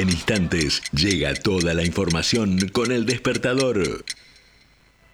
En instantes llega toda la información con El Despertador.